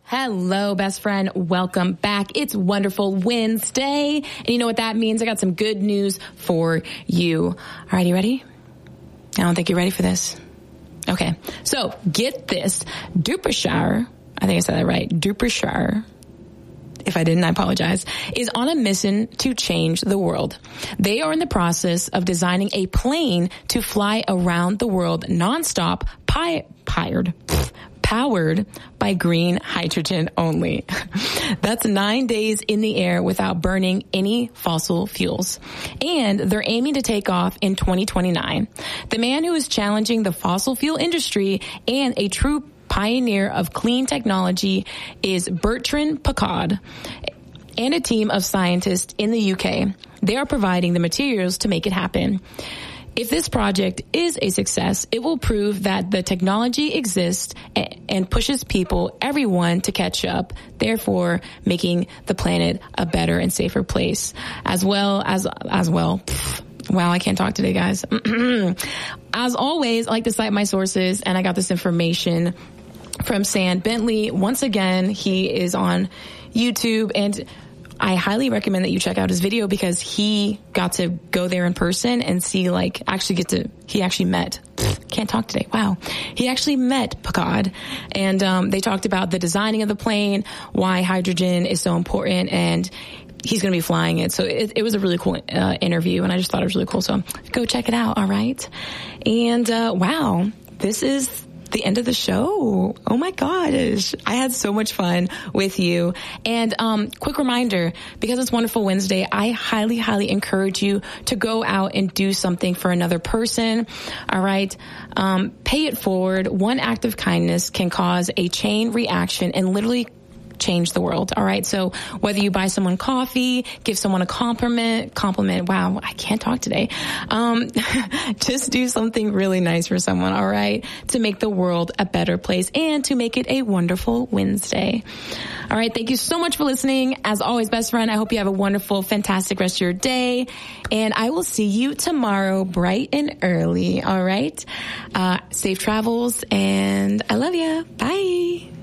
Hello, best friend. Welcome back. It's Wonderful Wednesday. And you know what that means? I got some good news for you. All right, you ready? I don't think you're ready for this. Okay. So get this. Dupershire, I think I said that right. Dupershire. If I didn't, I apologize, is on a mission to change the world. They are in the process of designing a plane to fly around the world nonstop, powered by green hydrogen only. That's 9 days in the air without burning any fossil fuels. And they're aiming to take off in 2029. The man who is challenging the fossil fuel industry and a true pioneer of clean technology is Bertrand Piccard and a team of scientists in the UK. They are providing the materials to make it happen. If this project is a success, it will prove that the technology exists and pushes people, everyone, to catch up, therefore making the planet a better and safer place. Wow, I can't talk today, guys. As always, I like to cite my sources, and I got this information from Sam Bentley. Once again, he is on YouTube, and I highly recommend that you check out his video because he got to go there in person and see, he actually met, can't talk today. Wow. He actually met Piccard, and they talked about the designing of the plane, why hydrogen is so important, and he's going to be flying it. So it was a really cool interview, and I just thought it was really cool. So go check it out. All right. And wow, this is the end of the show. Oh my gosh. I had so much fun with you. And quick reminder, because it's Wonderful Wednesday, I highly, highly encourage you to go out and do something for another person. All right. Pay it forward. One act of kindness can cause a chain reaction and literally change the world. All right. So whether you buy someone coffee, give someone a compliment. Wow. I can't talk today. Just do something really nice for someone. All right. To make the world a better place and to make it a wonderful Wednesday. All right. Thank you so much for listening. As always, best friend, I hope you have a wonderful, fantastic rest of your day. And I will see you tomorrow bright and early. All right. Safe travels, and I love you. Bye.